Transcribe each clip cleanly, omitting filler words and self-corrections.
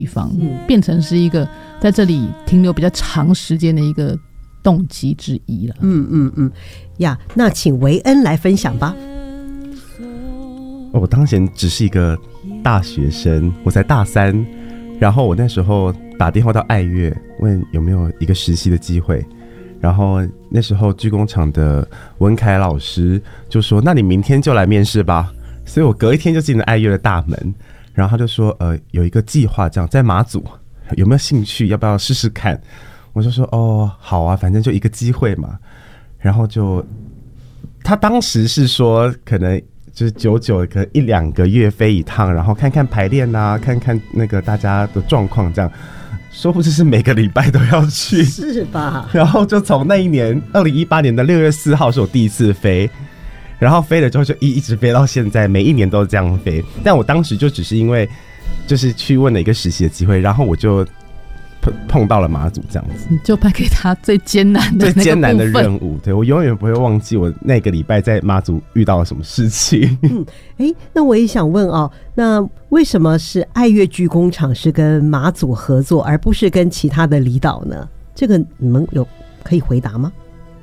地方，变成是一个在这里停留比较长时间的一个动机之一了。 那请维恩来分享吧。 我当前只是一个大学生，我才大3，然后我那时候打电话到爱乐问有没有一个实习的机会，然后那时候剧工厂的文凯老师就说那你明天就来面试吧，所以我隔一天就进了爱乐的大门，然后他就说有一个计划这样在马祖，有没有兴趣，要不要试试看？我就说好啊，反正就一个机会嘛。然后就他当时是说可能就是久可能1-2个月飞一趟，然后看看排练啊，看看那个大家的状况，这样说不定是每个礼拜都要去， 是吧？ 然后就从那一年2018年的6月4号是我第一次飞，然后飞了之后就一直飞到现在，每一年都这样飞。但我当时就只是因为就是去问了一个实习的机会，然后我就碰到了马祖这样子， 你就派给他最艰难的任务。对，我永远不会忘记我那个礼拜在马祖遇到了什么事情。 那我也想问那为什么是爱乐剧工厂是跟马祖合作，而不是跟其他的离岛呢？这个你们有可以回答吗？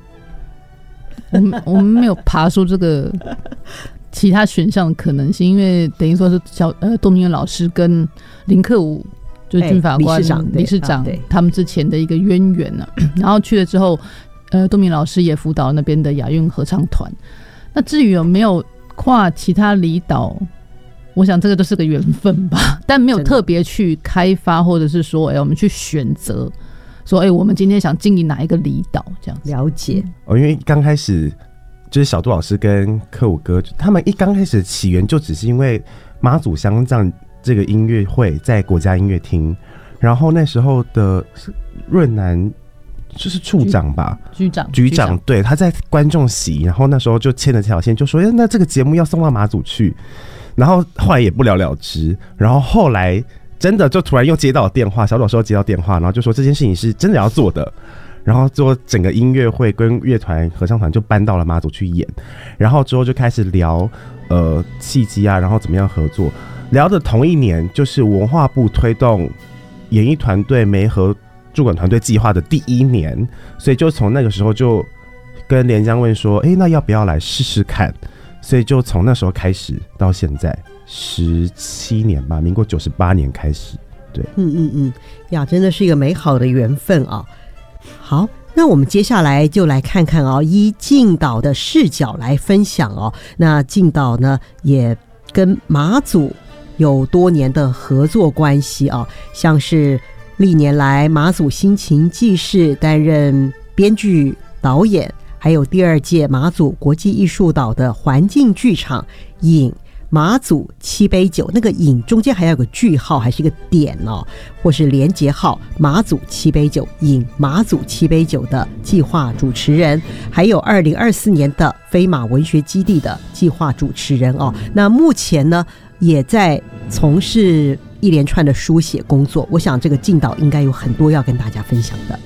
我们没有爬出这个其他选项的可能性，因为等于说是杜明远老师跟林克武就是军法官理事长他们之前的一个渊源呢。然后去了之后，杜明老师也辅导那边的亚运合唱团。那至于有没有跨其他离岛，我想这个都是个缘分吧，但没有特别去开发，或者是说，我们去选择，说，我们今天想经营哪一个离岛这样子。 了解。 因为刚开始就是小杜老师跟克武哥，他们一刚开始的起源就只是因为马祖乡藏这个音乐会在国家音乐厅，然后那时候的润南就是处长吧，局长，对，他在观众席，然后那时候就牵了这条线，就说那这个节目要送到马祖去，然后后来也不了了之，然后后来真的就突然又接到了电话，小老师又接到电话，然后就说这件事情是真的要做的，然后做整个音乐会跟乐团合唱团就搬到了马祖去演，然后之后就开始聊契机啊，然后怎么样合作。聊的同一年就是文化部推动演艺团队媒合驻馆团队计划的第1年，所以就从那个时候就跟连江问说那要不要来试试看，所以就从那时候开始到现在17年吧，民国98年开始。对， 真的是一个美好的缘分啊。好，那我们接下来就来看看以敬岛的视角来分享那敬岛呢也跟马祖有多年的合作关系像是历年来马祖心情记事担任编剧导演，还有第2届马祖国际艺术岛的环境剧场引马祖7杯酒，那个引中间还有个句号还是一个点或是连结号，马祖7杯酒引马祖7杯酒的计划主持人，还有2024年的飞马文学基地的计划主持人那目前呢也在从事一连串的书写工作，我想这个敬岛应该有很多要跟大家分享的。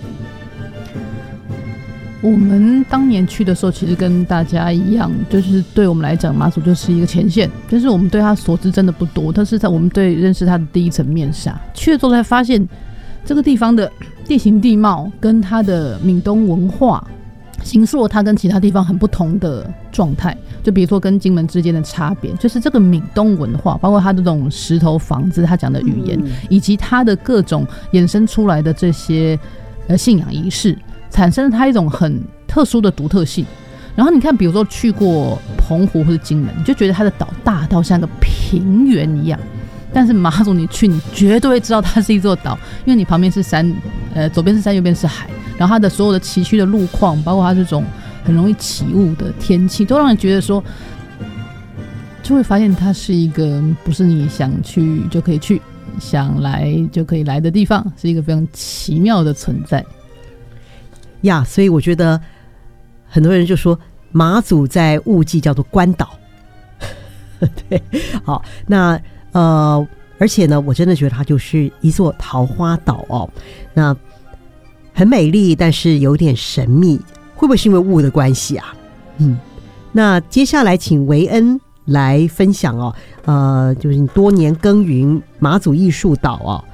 我们当年去的时候其实跟大家一样，就是对我们来讲马祖就是一个前线，但是我们对他所知真的不多，但是在我们对认识他的第一层面纱，去了之后才发现这个地方的地形地貌跟它的闽东文化形塑了它跟其他地方很不同的状态。就比如说跟金门之间的差别，就是这个闽东文化，包括它这种石头房子他讲的语言，以及它的各种衍生出来的这些信仰仪式，产生了它一种很特殊的独特性。然后你看比如说去过澎湖或者金门，你就觉得它的岛大到像个平原一样，但是马祖你去你绝对会知道它是一座岛，因为你旁边是山，左边是山右边是海，然后它的所有的崎岖的路况，包括它这种很容易起雾的天气，都让人觉得说，就会发现它是一个不是你想去就可以去，想来就可以来的地方，是一个非常奇妙的存在呀。所以我觉得很多人就说马祖在雾季叫做关岛对，好，那而且呢我真的觉得它就是一座桃花岛那很美丽，但是有点神秘，会不会是因为雾的关系啊？那接下来请维恩来分享就是你多年耕耘马祖艺术岛